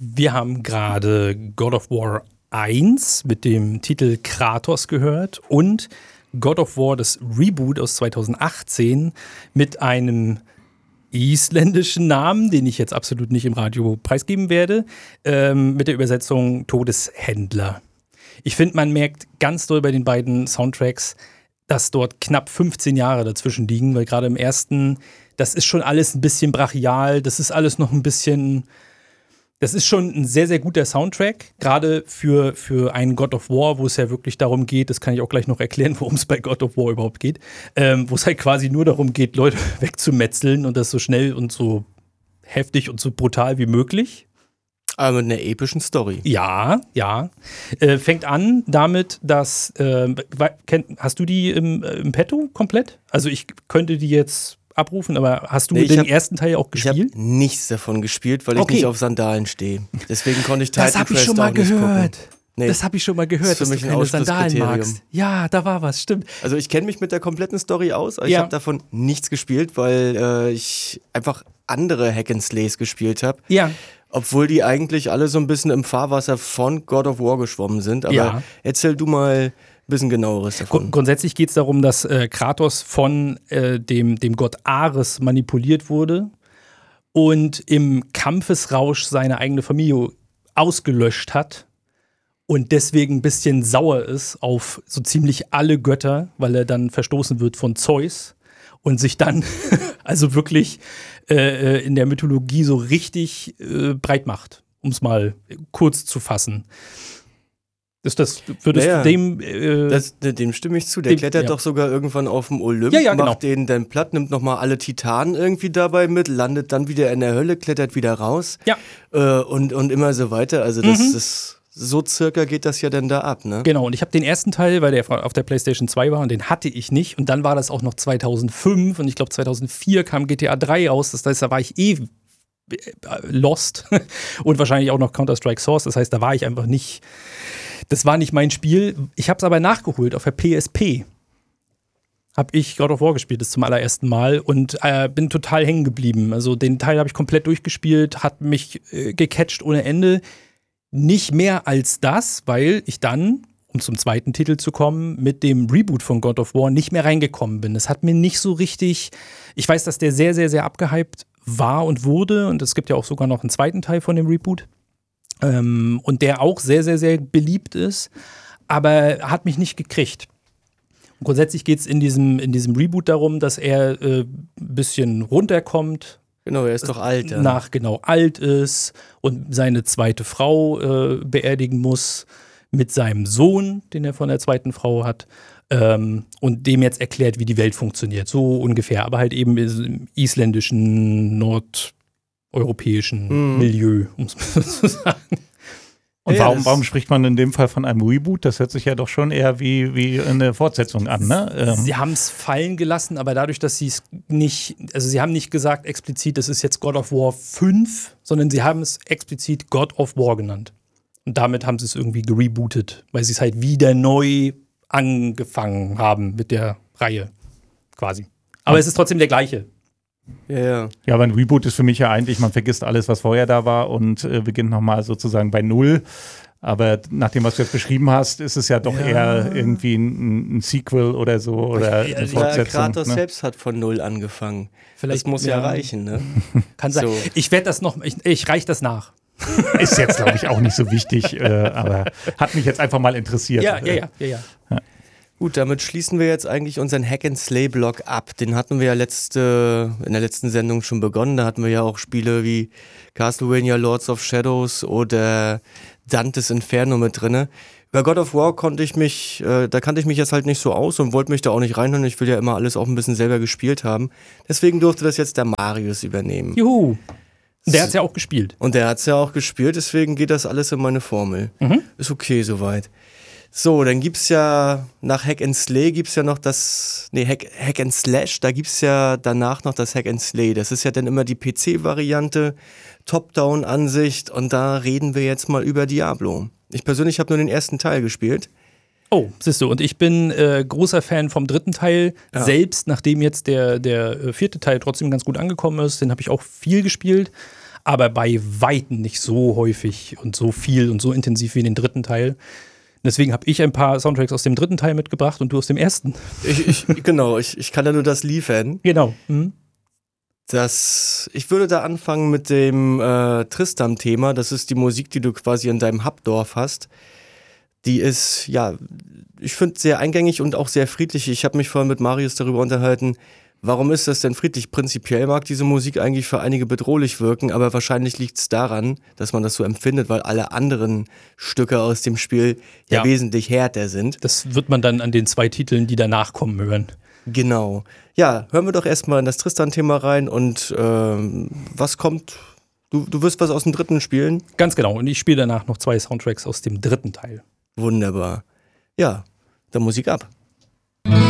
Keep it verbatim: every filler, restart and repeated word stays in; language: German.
Wir haben gerade God of War eins mit dem Titel Kratos gehört und God of War, das Reboot aus zweitausendachtzehn mit einem isländischen Namen, den ich jetzt absolut nicht im Radio preisgeben werde, ähm, mit der Übersetzung Todeshändler. Ich finde, man merkt ganz doll bei den beiden Soundtracks, dass dort knapp fünfzehn Jahre dazwischen liegen, weil gerade im ersten, das ist schon alles ein bisschen brachial, das ist alles noch ein bisschen, das ist schon ein sehr, sehr guter Soundtrack, gerade für, für einen God of War, wo es ja wirklich darum geht, das kann ich auch gleich noch erklären, worum es bei God of War überhaupt geht, ähm, wo es halt quasi nur darum geht, Leute wegzumetzeln und das so schnell und so heftig und so brutal wie möglich. Aber mit einer epischen Story. Ja, ja. Äh, fängt an damit, dass, äh, kenn, hast du die im, im Petto komplett? Also ich könnte die jetzt abrufen, aber hast du nee, den hab, ersten Teil auch gespielt? Ich habe nichts davon gespielt, weil okay. ich nicht auf Sandalen stehe. Deswegen konnte ich Titan Das habe ich schon mal gehört. Nee, das habe ich schon mal gehört, dass du keine Sandalen magst. Ja, da war was, stimmt. Also ich kenne mich mit der kompletten Story aus, aber ja. ich habe davon nichts gespielt, weil äh, ich einfach andere Hack-and-Slays gespielt habe. Ja. Obwohl die eigentlich alle so ein bisschen im Fahrwasser von God of War geschwommen sind. Aber ja. erzähl du mal ein bisschen genaueres davon. Grund- grundsätzlich geht es darum, dass äh, Kratos von äh, dem, dem Gott Ares manipuliert wurde und im Kampfesrausch seine eigene Familie ausgelöscht hat und deswegen ein bisschen sauer ist auf so ziemlich alle Götter, weil er dann verstoßen wird von Zeus und sich dann also wirklich äh, in der Mythologie so richtig äh, breit macht, um es mal kurz zu fassen. Ist das, würdest naja, du dem äh, das, dem stimme ich zu, der dem, klettert ja. doch sogar irgendwann auf dem Olymp, ja, ja, genau. macht den dann platt, nimmt nochmal alle Titanen irgendwie dabei mit, landet dann wieder in der Hölle, klettert wieder raus ja. äh, und, und immer so weiter. Also das mhm. ist so circa geht das ja dann da ab, ne? Genau, und ich habe den ersten Teil, weil der auf der PlayStation zwei war und den hatte ich nicht. Und dann war das auch noch zweitausendfünf und ich glaube zweitausendvier kam G T A drei raus. Das heißt, da war ich eh lost und wahrscheinlich auch noch Counter-Strike Source. Das heißt, da war ich einfach nicht, das war nicht mein Spiel. Ich habe es aber nachgeholt auf der P S P. Habe ich God of War gespielt, das zum allerersten Mal und äh, bin total hängen geblieben. Also den Teil habe ich komplett durchgespielt, hat mich äh, gecatcht ohne Ende. Nicht mehr als das, weil ich dann, um zum zweiten Titel zu kommen, mit dem Reboot von God of War nicht mehr reingekommen bin. Es hat mir nicht so richtig, ich weiß, dass der sehr, sehr, sehr abgehypt war und wurde und es gibt ja auch sogar noch einen zweiten Teil von dem Reboot ähm, und der auch sehr, sehr, sehr beliebt ist, aber hat mich nicht gekriegt. Und grundsätzlich geht es in diesem, in diesem Reboot darum, dass er ein äh, bisschen runterkommt. Genau, er ist doch alt. Ja. Nach genau alt ist und seine zweite Frau äh, beerdigen muss mit seinem Sohn, den er von der zweiten Frau hat, ähm, und dem jetzt erklärt, wie die Welt funktioniert. So ungefähr, aber halt eben im isländischen, nordeuropäischen mhm. Milieu, um es mal so zu sagen. Und ja, warum, warum spricht man in dem Fall von einem Reboot? Das hört sich ja doch schon eher wie, wie eine Fortsetzung an, ne? Ähm. Sie haben es fallen gelassen, aber dadurch, dass sie es nicht, also sie haben nicht gesagt explizit, das ist jetzt God of War fünf, sondern sie haben es explizit God of War genannt. Und damit haben sie es irgendwie gerebootet, weil sie es halt wieder neu angefangen haben mit der Reihe, quasi. Aber es ist trotzdem der gleiche. Ja, ja. Ja, aber ein Reboot ist für mich ja eigentlich, man vergisst alles, was vorher da war und äh, beginnt nochmal sozusagen bei Null. Aber nach dem, was du jetzt beschrieben hast, ist es ja doch ja. eher irgendwie ein, ein Sequel oder so oder ja, eine Fortsetzung. Ja, Kratos ne? selbst hat von Null angefangen. Vielleicht, das muss ja, ja reichen, ne? Kann sein. So. Ich werde das noch, ich, ich reiche das nach. Ist jetzt, glaube ich, auch nicht so wichtig, äh, aber hat mich jetzt einfach mal interessiert. Ja, ja, ja, ja, ja. ja. Gut, damit schließen wir jetzt eigentlich unseren Hack-and-Slay-Blog ab. Den hatten wir ja letzte, in der letzten Sendung schon begonnen. Da hatten wir ja auch Spiele wie Castlevania Lords of Shadows oder Dantes Inferno mit drin. Bei God of War konnte ich mich, äh, da kannte ich mich jetzt halt nicht so aus und wollte mich da auch nicht reinhören. Ich will ja immer alles auch ein bisschen selber gespielt haben. Deswegen durfte das jetzt der Marius übernehmen. Juhu. Der hat's ja auch gespielt. Und der hat's ja auch gespielt, deswegen geht das alles in meine Formel. Mhm. Ist okay soweit. So, dann gibt's ja, nach Hack and Slay gibt's ja noch das, nee, Hack, Hack and Slash, da gibt's ja danach noch das Hack and Slay. Das ist ja dann immer die P C-Variante, Top-Down-Ansicht und da reden wir jetzt mal über Diablo. Ich persönlich habe nur den ersten Teil gespielt. Oh, siehst du, und ich bin äh, großer Fan vom dritten Teil, ja. Selbst nachdem jetzt der, der vierte Teil trotzdem ganz gut angekommen ist, den habe ich auch viel gespielt. aber bei Weitem nicht so häufig und so viel und so intensiv wie in den dritten Teil. Deswegen habe ich ein paar Soundtracks aus dem dritten Teil mitgebracht und du aus dem ersten. Ich, ich, genau, ich, ich kann ja nur das liefern. Genau. Mhm. Das, ich würde da anfangen mit dem äh, Tristam-Thema. Das ist die Musik, die du quasi in deinem Hubdorf hast. Die ist, ja, ich finde sehr eingängig und auch sehr friedlich. Ich habe mich vorhin mit Marius darüber unterhalten, warum ist das denn friedlich? Prinzipiell mag diese Musik eigentlich für einige bedrohlich wirken, aber wahrscheinlich liegt es daran, dass man das so empfindet, weil alle anderen Stücke aus dem Spiel ja, ja wesentlich härter sind. Das wird man dann an den zwei Titeln, die danach kommen, hören. Genau. Ja, hören wir doch erstmal in das Tristan-Thema rein und ähm, was kommt? Du, du wirst was aus dem dritten spielen? Ganz genau. Und ich spiele danach noch zwei Soundtracks aus dem dritten Teil. Wunderbar. Ja, dann Musik ab.